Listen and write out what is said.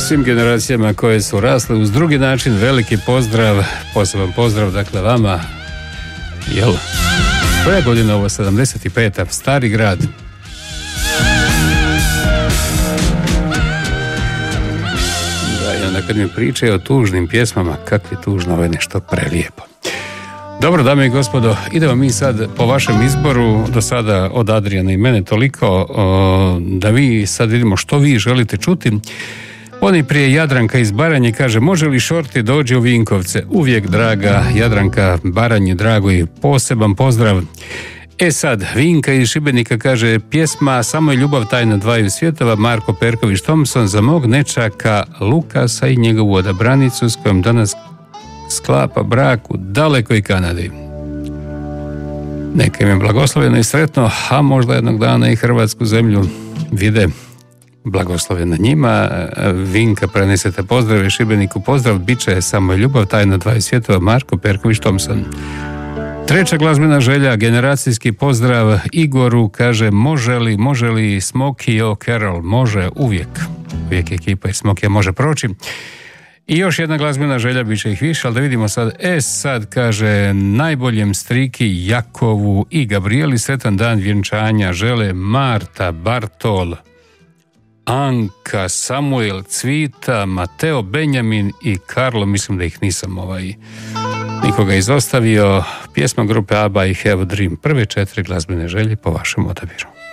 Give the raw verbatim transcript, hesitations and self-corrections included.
svim generacijama koje su rasle uz drugi način, veliki pozdrav, poseban pozdrav dakle vama. Jel? Koja godina ovo? sedamdeset peta. Stari grad. Da, i onda kad mi pričaju o tužnim pjesmama, kakvi tužno, ovo je nešto prelijepo. Dobro, dame i gospodo, idemo mi sad po vašem izboru, do sada od Adrijana i mene toliko, o, da vi sad vidimo što vi želite čuti. Oni prije Jadranka iz Baranje kaže, može li Šorti dođi u Vinkovce? Uvijek draga Jadranka, Baranje drago i poseban pozdrav. E sad, Vinka iz Šibenika kaže, pjesma Samo je ljubav tajna dvaju svjetova, Marko Perković Thompson, za mog nečaka Lukasa i njegovu odabranicu s kojom danas sklapa brak u dalekoj Kanadi. Neka im je blagoslovljeno i sretno, a možda jednog dana i hrvatsku zemlju vide. Blagoslovljeno njima. Vinka, prenesete pozdrave Šibeniku, pozdrav, bit će Samo je ljubav tajna dvaju svjetova, Marko Perković Thompson. Treća glazbena želja, generacijski pozdrav Igoru, kaže, može li, može li Smokey O'Carroll? Može, uvijek. Uvijek ekipa i Smokey može proći. I još jedna glazbena želja, bit će ih više, ali da vidimo sad. E sad, kaže, najboljem striki Jakovu i Gabrieli sretan dan vjenčanja žele Marta, Bartol, Anka, Samuel, Cvita, Mateo, Benjamin i Karlo. Mislim da ih nisam ovaj nikoga izostavio. Pjesma grupe ABBA I Have a Dream. Prve četiri glazbene želje po vašem odabiru.